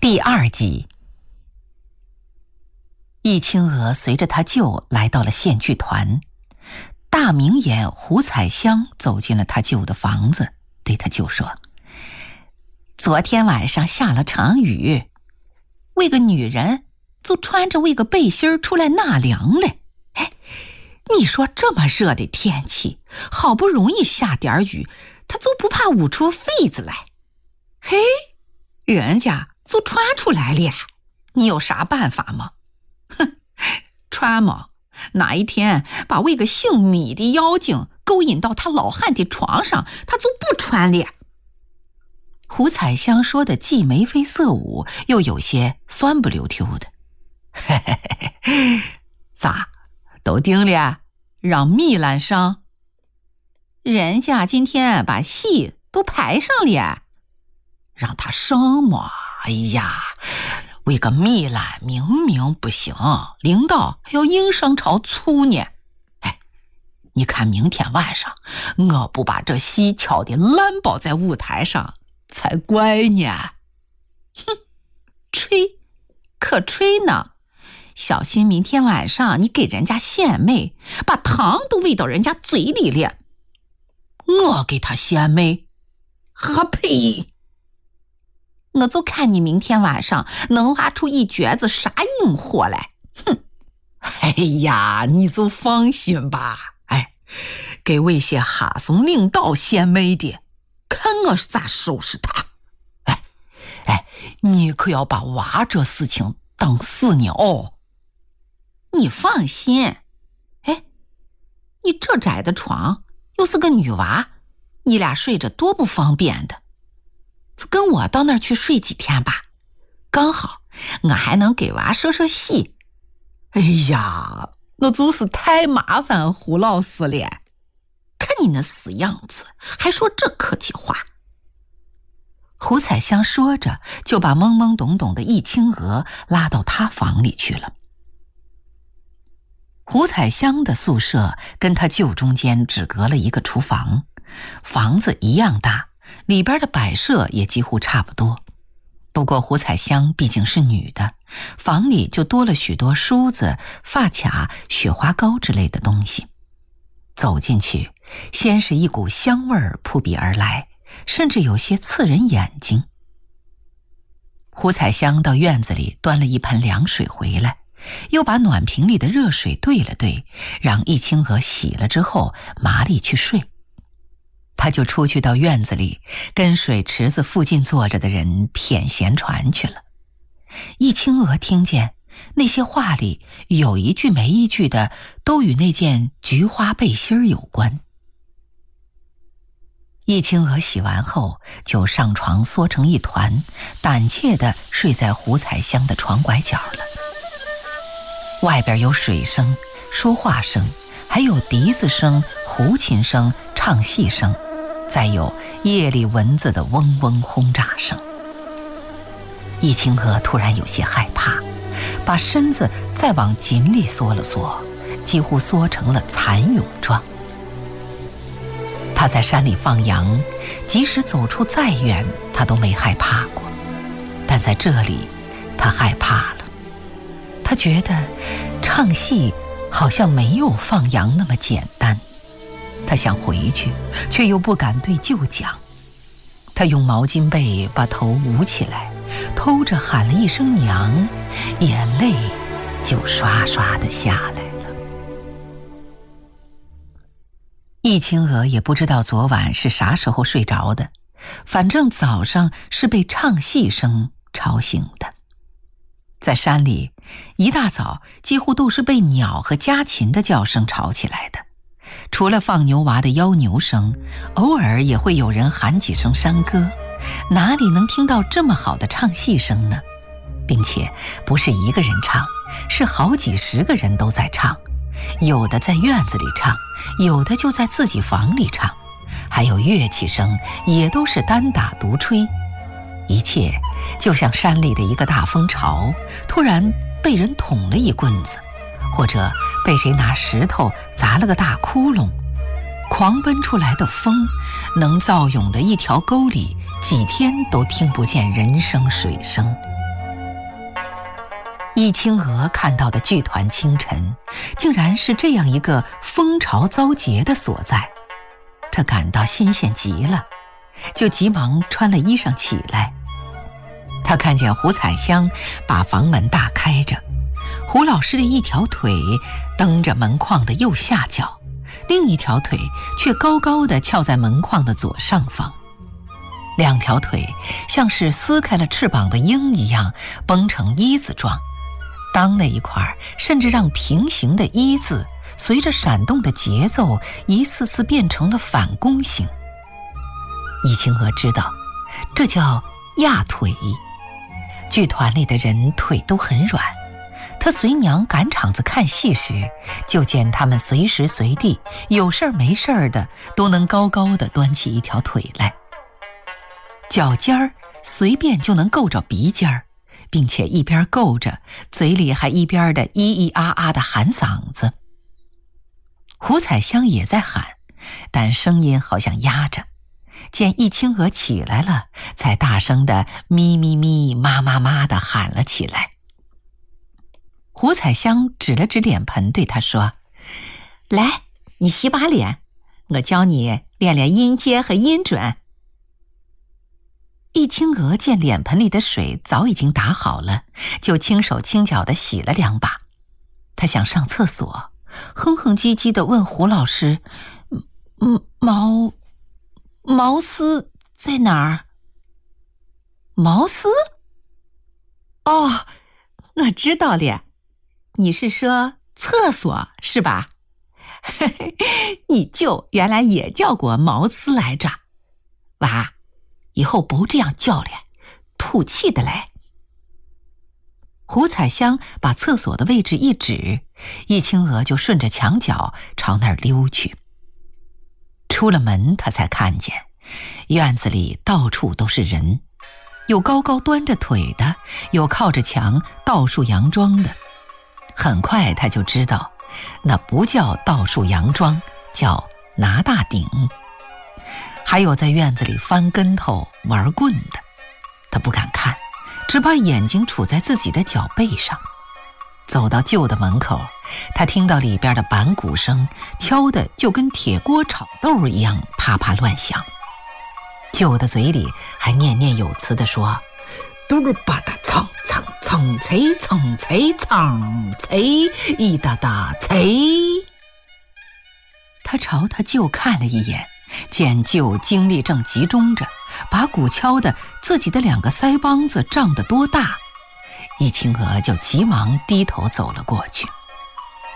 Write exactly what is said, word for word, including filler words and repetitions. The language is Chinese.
第二集，易清娥随着他舅来到了县剧团，大明眼胡彩香走进了他舅的房子，对他舅说：“昨天晚上下了场雨，为个女人就穿着为个背心出来纳凉嘞。哎，你说这么热的天气，好不容易下点雨，他就不怕捂出痱子来？嘿，人家就穿出来了，你有啥办法吗？哼，穿嘛，哪一天把为个姓米的妖精勾引到他老汉的床上，他就不穿了。”胡彩香说的既眉飞色舞，又有些酸不溜秋的。嘿嘿嘿，咋都定了？让米兰上？人家今天把戏都排上了，让他上嘛。哎呀，为个米兰明明不行，领导还要硬上朝醋呢。哎，你看明天晚上我不把这戏敲得烂爆在舞台上才怪呢。哼，吹可吹呢，小心明天晚上你给人家献媚，把糖都喂到人家嘴里了。我给他献媚？啊呸！我就看你明天晚上能拉出一橛子啥硬货来。哼！哎呀，你就放心吧。哎，给为些哈松领导献媚的，看我是咋收拾他。哎哎，你可要把娃这事情当死呢哦。你放心。哎，你这窄的床又是个女娃，你俩睡着多不方便的。就跟我到那儿去睡几天吧，刚好我还能给娃说说戏。哎呀，我就是太麻烦胡老师了，看你那死样子还说这客气话。胡彩香说着就把懵懵懂懂的易清娥拉到她房里去了。胡彩香的宿舍跟她舅中间只隔了一个厨房，房子一样大，里边的摆设也几乎差不多。不过胡彩香毕竟是女的，房里就多了许多梳子、发卡、雪花膏之类的东西。走进去，先是一股香味儿扑鼻而来，甚至有些刺人眼睛。胡彩香到院子里端了一盆凉水回来，又把暖瓶里的热水兑了兑，让易清娥洗了之后麻利去睡。他就出去到院子里，跟水池子附近坐着的人谝闲传去了。易清娥听见那些话里有一句没一句的都与那件菊花背心有关。易清娥洗完后就上床缩成一团，胆怯地睡在胡彩香的床拐角了。外边有水声、说话声，还有笛子声、胡琴声、唱戏声，再有夜里蚊子的嗡嗡轰炸声。易清娥突然有些害怕，把身子再往井里缩了缩，几乎缩成了蚕蛹状。她在山里放羊，即使走出再远，她都没害怕过，但在这里，她害怕了。她觉得唱戏好像没有放羊那么简单。他想回去，却又不敢对舅讲。他用毛巾被把头捂起来，偷着喊了一声娘，眼泪就刷刷地下来了。易清娥也不知道昨晚是啥时候睡着的，反正早上是被唱戏声吵醒的。在山里，一大早几乎都是被鸟和家禽的叫声吵起来的。除了放牛娃的吆牛声，偶尔也会有人喊几声山歌，哪里能听到这么好的唱戏声呢？并且不是一个人唱，是好几十个人都在唱，有的在院子里唱，有的就在自己房里唱，还有乐器声也都是单打独吹。一切就像山里的一个大风潮，突然被人捅了一棍子，或者被谁拿石头砸了个大窟窿，狂奔出来的风能造涌的一条沟里，几天都听不见人声水声。 伊青娥看到的剧团清晨，竟然是这样一个风潮遭劫的所在，她感到新鲜极了，就急忙穿了衣裳起来。她看见胡彩香把房门大开着，胡老师的一条腿蹬着门框的右下角，另一条腿却高高地翘在门框的左上方，两条腿像是撕开了翅膀的鹰一样绷成一字状，裆那一块甚至让平行的一字随着闪动的节奏一次次变成了反弓形。伊青娥知道这叫压腿。剧团里的人腿都很软，她随娘赶场子看戏时，就见他们随时随地有事儿没事儿的都能高高的端起一条腿来，脚尖儿随便就能够着鼻尖儿，并且一边够着，嘴里还一边的咿咿啊啊的喊嗓子。胡彩香也在喊，但声音好像压着，见伊青娥起来了，才大声的咪咪咪妈妈妈的喊了起来。胡彩香指了指脸盆对她说：来，你洗把脸，我教你练练音阶和音准。伊青娥见脸盆里的水早已经打好了，就轻手轻脚地洗了两把。她想上厕所，哼哼唧唧地问胡老师：嗯，毛毛丝在哪儿？毛丝？哦，我知道了，你是说厕所是吧？嘿嘿，你舅原来也叫过毛丝来着。娃，以后不这样叫了，吐气的嘞。胡彩香把厕所的位置一指，伊青娥就顺着墙角朝那儿溜去。出了门，她才看见院子里到处都是人，有高高端着腿的，有靠着墙倒数洋装的。很快她就知道，那不叫倒数洋装，叫拿大顶。还有在院子里翻跟头玩棍的，她不敢看，只把眼睛杵在自己的脚背上。走到旧的门口，她听到里边的板鼓声敲得就跟铁锅炒豆一样啪啪乱响。旧的嘴里还念念有词地说：嘟噜吧哒蹭蹭蹭啐蹭啐蹭啐一哒哒啐。他朝他舅看了一眼，见舅精力正集中着，把鼓敲得自己的两个腮帮子胀得多大，伊青娥就急忙低头走了过去。